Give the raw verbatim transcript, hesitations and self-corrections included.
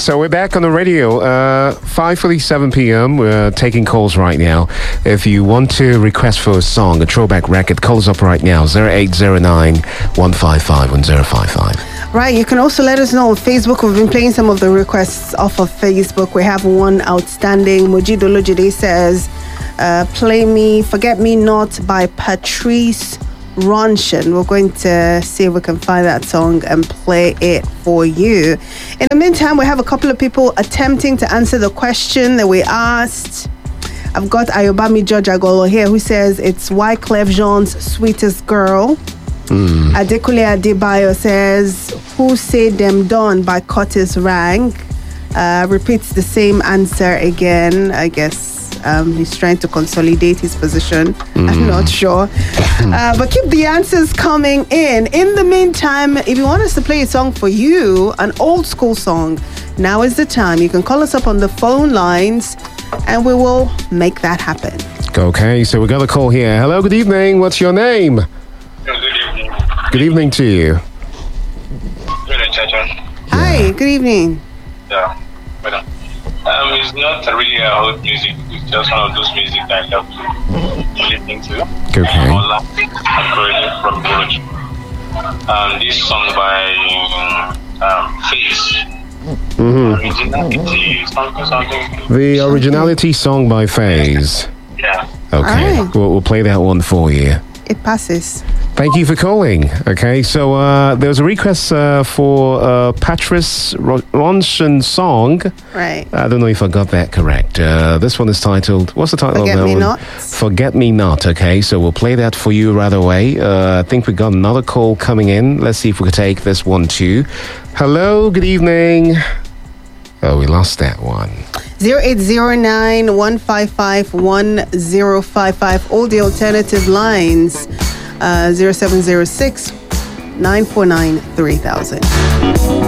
So we're back on the radio. Uh, five forty-seven p.m. We're taking calls right now. If you want to request for a song, a throwback record, call us up right now. zero eight zero nine, one five five, one zero five five. Right, you can also let us know on Facebook. We've been playing some of the requests off of Facebook. We have one outstanding. Mojido Lojide says, uh, play me Forget Me Not by Patrice Ronshan. We're going to see if we can find that song and play it for you. In the meantime, we have a couple of people attempting to answer the question that we asked. I've got Ayobami George Agolo here who says it's Wyclef Jean's Sweetest Girl. Mm. Adekule Adebayo says Who Say Them Done by Curtis Rank. Uh, repeats the same answer again. I guess um, he's trying to consolidate his position. Mm. I'm not sure. uh, but keep the answers coming in. In the meantime, if you want us to play a song for you, an old school song, now is the time. You can call us up on the phone lines and we will make that happen. Okay, so we got a call here. Hello, good evening. What's your name? Good evening. Good evening to you. Good evening, Chacha. Hi, good evening. Yeah, madam. Um, it's not really a old music. It's just one of those music that I love to listen to. Okay. Ola Akorede from Burundi. Um, this song by um, Face. Mm-hmm. Originality, something, something. The Originality song by FaZe. Yeah. Okay, Right. we'll, we'll play that one for you. It passes. Thank you for calling. Okay, so uh, there was a request uh, for uh, Patrice Ronshan song. Right. I don't know if I got that correct. Uh, this one is titled, what's the title Forget of that Me one? Not. Forget Me Not. Okay, so we'll play that for you right away. Uh, I think we got another call coming in. Let's see if we can take this one too. Hello, good evening. Oh, we lost that one. zero eight zero nine, one five five, one zero five five. All the alternative lines. Uh, zero seven zero six, nine four nine, three thousand.